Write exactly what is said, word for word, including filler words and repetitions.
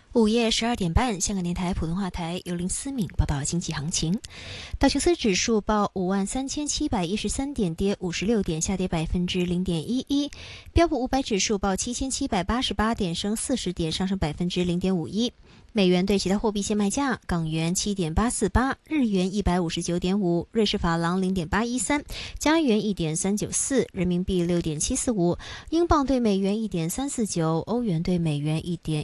午夜十二点半，香港电台普通话台由林思敏报道经济行情。道琼斯指数报五万三千七百一十三点，跌五十六点，下跌百分之零点一一。标普五百指数报七千七百八十八点，升四十点，上升百分之零点五一。美元对其他货币现卖价：港元七点八四八，日元一百五十九点五，瑞士法郎零点八一三，加元一点三九四，人民币六点七四五，英镑对美元一点三四九，欧元对美元一点